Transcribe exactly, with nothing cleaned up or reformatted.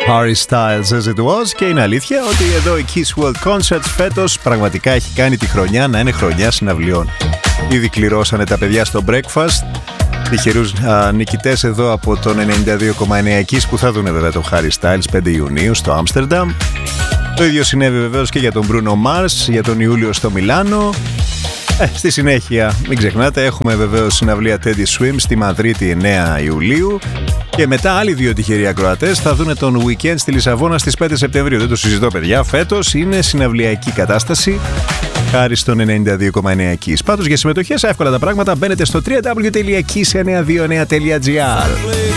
Harry Styles as it was. Και είναι αλήθεια ότι εδώ η Kiss World Concerts φέτος πραγματικά έχει κάνει τη χρονιά να είναι χρονιά συναυλιών. Ήδη κληρώσανε τα παιδιά στο Breakfast τυχερούς νικητές εδώ από τον ενενήντα δύο κόμμα εννέα Kiss, που θα δουν βέβαια τον Harry Styles πέντε Ιουνίου στο Άμστερνταμ. Το ίδιο συνέβη βεβαίως και για τον Bruno Mars για τον Ιούλιο στο Μιλάνο. Ε, στη συνέχεια, μην ξεχνάτε, έχουμε βεβαίως συναυλία Teddy Swims στη Μαδρίτη εννέα Ιουλίου. Και μετά άλλοι δύο τυχεροί ακροατές θα δουν τον Weekend στη Λισαβόνα στις πέντε Σεπτεμβρίου. Δεν το συζητώ, παιδιά. Φέτος είναι συναυλιακή κατάσταση χάρη στον ενενήντα δύο κόμμα εννέα Kiss. Πάντως για συμμετοχές εύκολα τα πράγματα. Μπαίνετε στο double-u double-u double-u τελεία kiss εννιακόσια είκοσι εννέα τελεία gr.